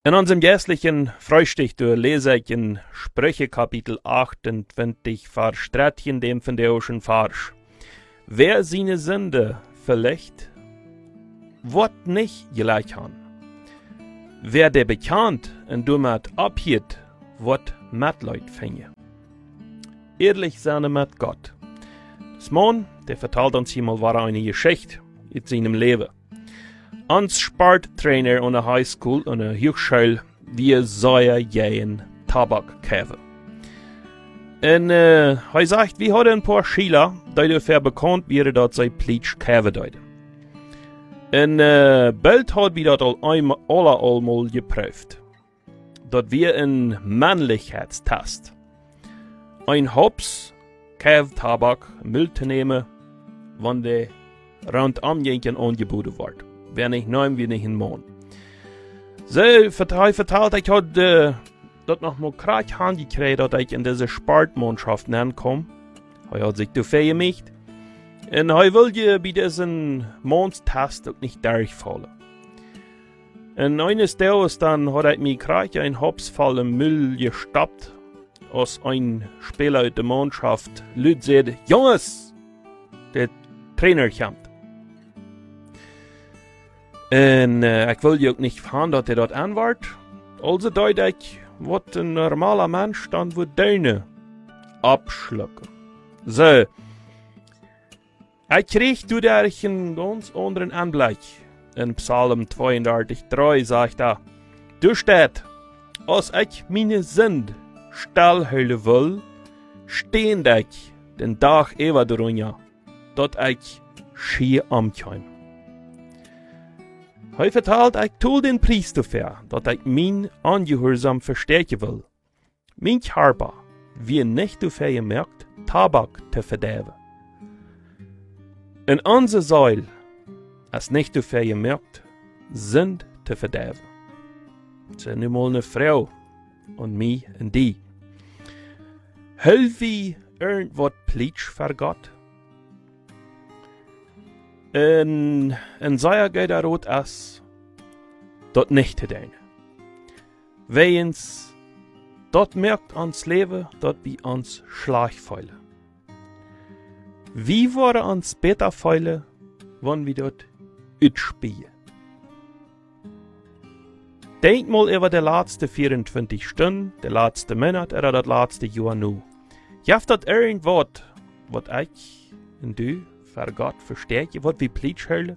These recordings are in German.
In unserem jährlichen Frühstück lese ich in Sprüche Kapitel 28, Vers 13, dem von der Ocean Farsch. Wer seine Sünde verlächt, wird nicht gleich han. Wer der bekannt und dummet abhielt, wird Mitleid finden. Ehrlich sein mit Gott. Das Mann, der vertelt uns hier mal eine Geschichte in seinem Leben. Uns Sporttrainer an der Highschool und der Hochschule, wir sollen jeden Tabak kaufen. Und er sagt, wir haben ein paar Schüler, die dafür bekannt wären, dass sie Plitsch kaufen deuten. Und bald hat wir das allemal geprüft. Das wir ein Männlichkeitstest. Ein Hops kauft Tabak, Müll zu nehmen, wenn der rundum jeden angeboten wird. Wer nicht neun, wir nicht in Mohn. So, verteilt, ich hatte das noch mal krach angekriegt, dass ich in diese Sportmannschaft komme. Er hat sich dafür gemacht. Und er will ja bei diesem Mondstest auch nicht durchfallen. Und eines Tages dann hat er mich krach ein Hops voll Müll gestoppt, als ein Spieler aus der Mannschaft laut sagt, Jungs, der Trainer kommt. Und ich will ja auch nicht fahren, dass er dort anwart. Also deute ich, was ein normaler Mensch dann würde deine abschlucken. So. Ich krieg dadurch einen ganz anderen Anblick. In Psalm 32,3 sagt er, du steht, als ich meine Sünd stillhüllen will, stehend ich den Tag über drunter, dat ich schier amkeim. Hij vertelt, ich tue den Priester für, dat ich mein Angehorsam verstärken will. Mein Körper wird nicht dafür gemerkt, Tabak zu verderben. Und unsere Seele ist nicht dafür gemerkt, Sünd zu verderben. Es ist nun mal eine Frau und mich und die. Hüllen wir irgendwas Plitsch für Gott? En zij geht er rot as, dat nicht te doen. Wegens, dat merkt ons leven, dat we ons schlecht fühlen. Wie worden ons beter fühlen, wenn wir dat uitspielen? Denk mal über die letzten 24 Stunden, die letzten Monat oder das letzte Jahr nu. Jaft dat irgendwas, wat ich und du für Gott verstärken, was wir Plitsch hören?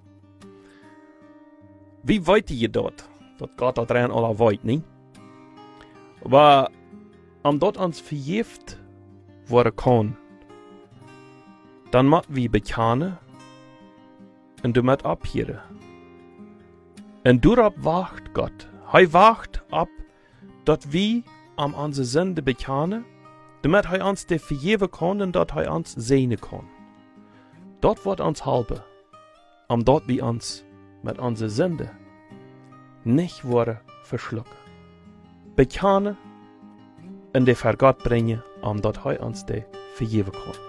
Wie weit ihr dort? Dat Gott da dran aller weit, nicht? Aber dort uns vergift worden kann, dann mat wir bekennen und du mat abhören. Und darauf wacht Gott. Er wacht ab, dass wir unsere Sünde bekennen, damit er uns die vergeben kann und dass er uns sehnen kann. Dort wird uns halbe, dort wir uns mit unserer Sünde nicht worden verschlucken. Bekennen und die vor Gott bringen, dort er uns die vergeben kann.